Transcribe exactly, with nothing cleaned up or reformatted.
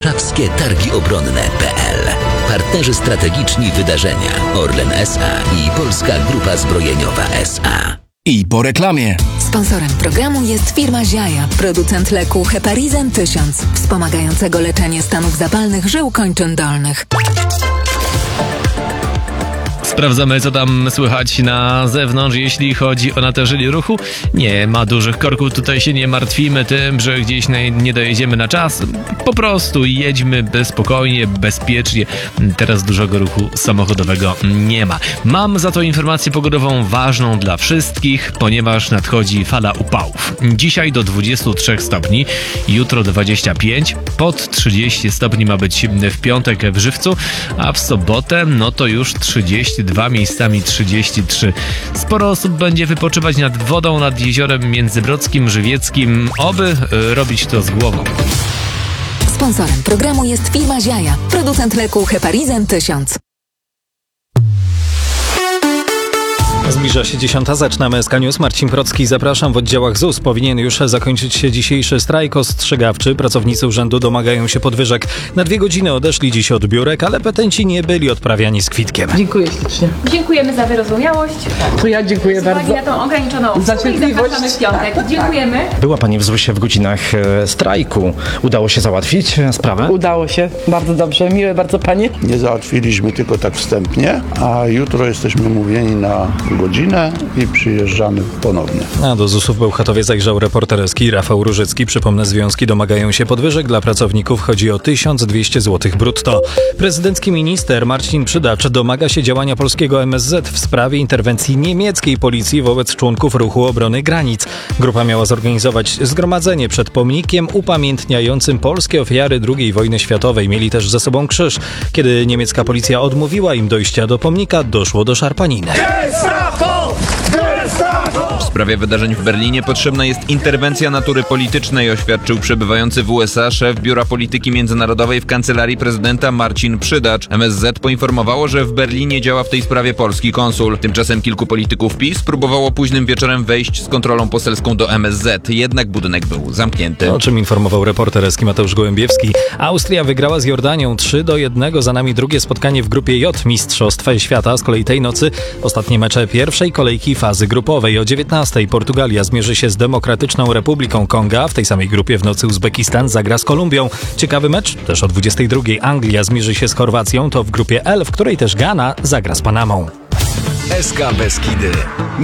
Warszawskie Targi Obronne kropka pe el. Partnerzy strategiczni wydarzenia Orlen S A i Polska Grupa Zbrojeniowa S A. I po reklamie. Sponsorem programu jest firma Ziaja, producent leku Heparizan tysiąc, wspomagającego leczenie stanów zapalnych żył kończyn dolnych. Sprawdzamy, co tam słychać na zewnątrz, jeśli chodzi o natężenie ruchu. Nie ma dużych korków, tutaj się nie martwimy tym, że gdzieś nie dojedziemy na czas. Po prostu jedźmy spokojnie, bezpiecznie. Teraz dużego ruchu samochodowego nie ma. Mam za to informację pogodową ważną dla wszystkich, ponieważ nadchodzi fala upałów. Dzisiaj do dwudziestu trzech stopni, jutro dwadzieścia pięć, pod trzydzieści stopni ma być w piątek w Żywcu, a w sobotę no to już trzydzieści dwa, miejscami trzydzieści trzy. Sporo osób będzie wypoczywać nad wodą, nad jeziorem Międzybrodzkim, Żywieckim. Oby y, robić to z głową. Sponsorem programu jest firma Ziaja, producent leku Heparizan tysiąc. Zbliża się dziesiąta, zaczynamy S K News. Marcin Procki, zapraszam. W oddziałach Z U S powinien już zakończyć się dzisiejszy strajk ostrzegawczy. Pracownicy urzędu domagają się podwyżek. Na dwie godziny odeszli dziś od biurek, ale petenci nie byli odprawiani z kwitkiem. Dziękuję ślicznie. Dziękujemy za wyrozumiałość. To ja dziękuję Z bardzo. uwagi na tą ograniczoną obsługę i zapraszamy w piątek. Dziękujemy. Była Pani w Z U S ie w godzinach e, strajku. Udało się załatwić e, sprawę? Udało się. Bardzo dobrze. Miłe bardzo Panie. Nie załatwiliśmy tylko tak wstępnie, a jutro jesteśmy mówieni na godzinę i przyjeżdżamy ponownie. A do Z U S u w Bełchatowie zajrzał reporter S K I Rafał Różycki. Przypomnę, związki domagają się podwyżek dla pracowników. Chodzi o tysiąc dwieście złotych brutto. Prezydencki minister Marcin Przydacz domaga się działania polskiego M S Z w sprawie interwencji niemieckiej policji wobec członków ruchu obrony granic. Grupa miała zorganizować zgromadzenie przed pomnikiem upamiętniającym polskie ofiary drugiej wojny światowej. Mieli też ze sobą krzyż. Kiedy niemiecka policja odmówiła im dojścia do pomnika, doszło do szarpaniny. W sprawie wydarzeń w Berlinie potrzebna jest interwencja natury politycznej, oświadczył przebywający w U S A szef Biura Polityki Międzynarodowej w Kancelarii Prezydenta Marcin Przydacz. M S Z poinformowało, że w Berlinie działa w tej sprawie polski konsul. Tymczasem kilku polityków PiS próbowało późnym wieczorem wejść z kontrolą poselską do M S Z, jednak budynek był zamknięty. O czym informował reporter S K I Mateusz Gołębiewski. Austria wygrała z Jordanią trzy do jednego. Za nami drugie spotkanie w grupie J Mistrzostw Świata. Z kolei tej nocy ostatnie mecze pierwszej kolejki fazy grupowej. O dziewiętnastej Portugalia zmierzy się z Demokratyczną Republiką Konga. W tej samej grupie w nocy Uzbekistan zagra z Kolumbią. Ciekawy mecz też o dwudziestej drugiej. Anglia zmierzy się z Chorwacją. To w grupie L, w której też Ghana zagra z Panamą. S K Beskidy.